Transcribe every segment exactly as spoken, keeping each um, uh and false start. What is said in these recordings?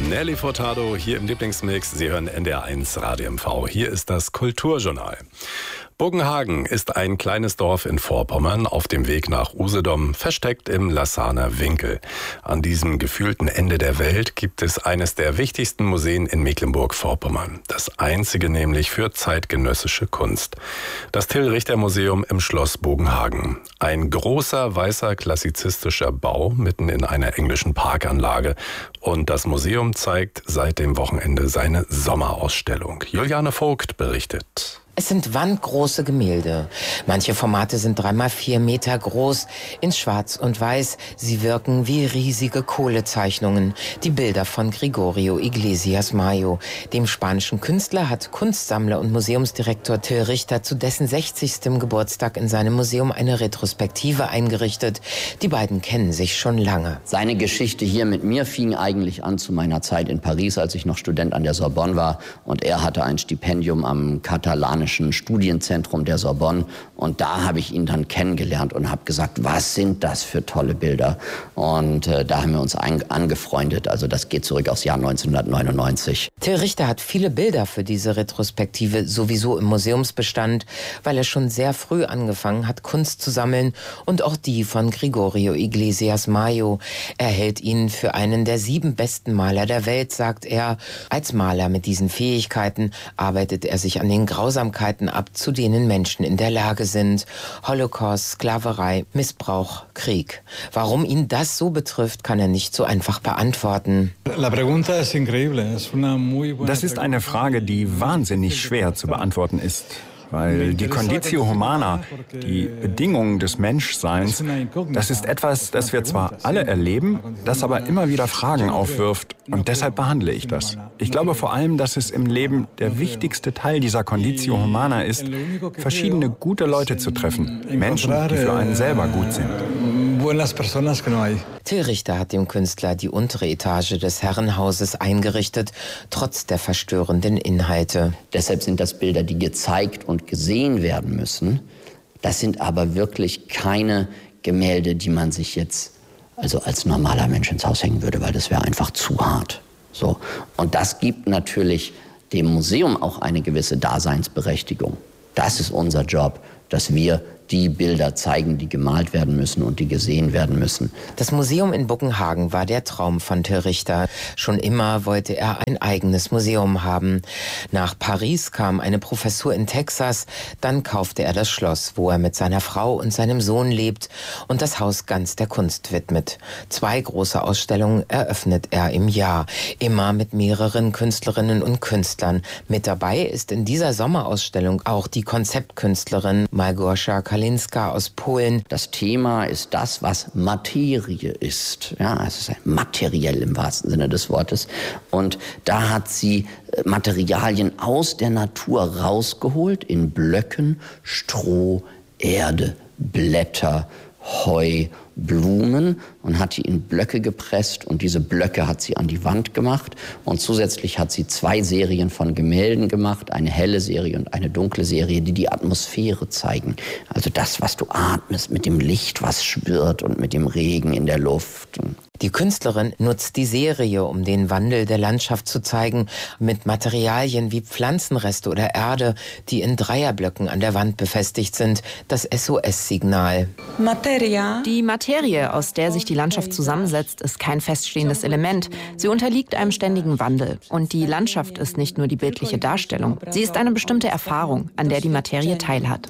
Nelly Furtado hier im Lieblingsmix. Sie hören N D R eins Radio M V. Hier ist das Kulturjournal. Buggenhagen ist ein kleines Dorf in Vorpommern auf dem Weg nach Usedom, versteckt im Lassaner Winkel. An diesem gefühlten Ende der Welt gibt es eines der wichtigsten Museen in Mecklenburg-Vorpommern. Das einzige nämlich für zeitgenössische Kunst. Das Till-Richter-Museum im Schloss Buggenhagen. Ein großer, weißer, klassizistischer Bau mitten in einer englischen Parkanlage. Und das Museum zeigt seit dem Wochenende seine Sommerausstellung. Juliane Vogt berichtet. Es sind wandgroße Gemälde. Manche Formate sind drei mal vier Meter groß, in Schwarz und Weiß. Sie wirken wie riesige Kohlezeichnungen. Die Bilder von Gregorio Iglesias Mayo. Dem spanischen Künstler hat Kunstsammler und Museumsdirektor Till Richter zu dessen sechzigstem Geburtstag in seinem Museum eine Retrospektive eingerichtet. Die beiden kennen sich schon lange. Seine Geschichte hier mit mir fing eigentlich an zu meiner Zeit in Paris, als ich noch Student an der Sorbonne war. Und er hatte ein Stipendium am katalanischen Studienzentrum der Sorbonne. Und da habe ich ihn dann kennengelernt und habe gesagt, was sind das für tolle Bilder? Und äh, da haben wir uns ein, angefreundet. Also das geht zurück aufs Jahr neunzehnhundertneunundneunzig. Till Richter hat viele Bilder für diese Retrospektive sowieso im Museumsbestand, weil er schon sehr früh angefangen hat, Kunst zu sammeln. Und auch die von Gregorio Iglesias Mayo. Er hält ihn für einen der sieben besten Maler der Welt, sagt er. Als Maler mit diesen Fähigkeiten arbeitet er sich an den Grausamkeiten ab, zu denen Menschen in der Lage sind. Holocaust, Sklaverei, Missbrauch, Krieg. Warum ihn das so betrifft, kann er nicht so einfach beantworten. Das ist eine Frage, die wahnsinnig schwer zu beantworten ist. Weil die Conditio Humana, die Bedingungen des Menschseins, das ist etwas, das wir zwar alle erleben, das aber immer wieder Fragen aufwirft. Und deshalb behandle ich das. Ich glaube vor allem, dass es im Leben der wichtigste Teil dieser Conditio Humana ist, verschiedene gute Leute zu treffen. Menschen, die für einen selber gut sind. Till Richter hat dem Künstler die untere Etage des Herrenhauses eingerichtet, trotz der verstörenden Inhalte. Deshalb sind das Bilder, die gezeigt und gesehen werden müssen. Das sind aber wirklich keine Gemälde, die man sich jetzt also als normaler Mensch ins Haus hängen würde, weil das wäre einfach zu hart. So. Und das gibt natürlich dem Museum auch eine gewisse Daseinsberechtigung. Das ist unser Job, dass wir die Bilder zeigen, die gemalt werden müssen und die gesehen werden müssen. Das Museum in Buggenhagen war der Traum von Till Richter. Schon immer wollte er ein eigenes Museum haben. Nach Paris kam eine Professur in Texas. Dann kaufte er das Schloss, wo er mit seiner Frau und seinem Sohn lebt und das Haus ganz der Kunst widmet. Zwei große Ausstellungen eröffnet er im Jahr. Immer mit mehreren Künstlerinnen und Künstlern. Mit dabei ist in dieser Sommerausstellung auch die Konzeptkünstlerin Małgorzata Kalinska aus Polen. Das Thema ist das, was Materie ist. Ja, es ist materiell im wahrsten Sinne des Wortes. Und da hat sie Materialien aus der Natur rausgeholt in Blöcken, Stroh, Erde, Blätter, Heu, Blumen und hat die in Blöcke gepresst und diese Blöcke hat sie an die Wand gemacht und zusätzlich hat sie zwei Serien von Gemälden gemacht, eine helle Serie und eine dunkle Serie, die die Atmosphäre zeigen. Also das, was du atmest mit dem Licht, was schwirrt und mit dem Regen in der Luft. Die Künstlerin nutzt die Serie, um den Wandel der Landschaft zu zeigen, mit Materialien wie Pflanzenreste oder Erde, die in Dreierblöcken an der Wand befestigt sind, das S O S-Signal. Die Materie, aus der sich die Landschaft zusammensetzt, ist kein feststehendes Element. Sie unterliegt einem ständigen Wandel. Und die Landschaft ist nicht nur die bildliche Darstellung. Sie ist eine bestimmte Erfahrung, an der die Materie teilhat.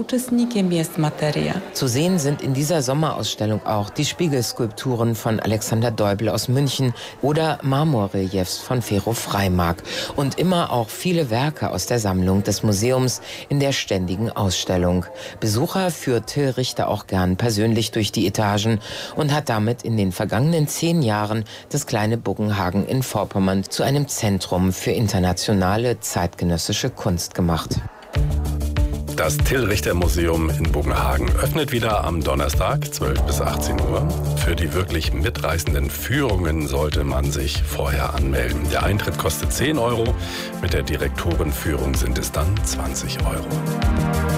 Zu sehen sind in dieser Sommerausstellung auch die Spiegelskulpturen von Alexander Deubel aus München oder Marmorreliefs von Vero Freimark. Und immer auch viele Werke aus der Sammlung des Museums in der ständigen Ausstellung. Besucher führt Till Richter auch gern persönlich durch die Etagen und hat damit in den vergangenen zehn Jahren das kleine Buggenhagen in Vorpommern zu einem Zentrum für internationale zeitgenössische Kunst gemacht. Das Till-Richter-Museum in Buggenhagen öffnet wieder am Donnerstag, zwölf bis achtzehn Uhr. Für die wirklich mitreißenden Führungen sollte man sich vorher anmelden. Der Eintritt kostet zehn Euro, mit der Direktorenführung sind es dann zwanzig Euro.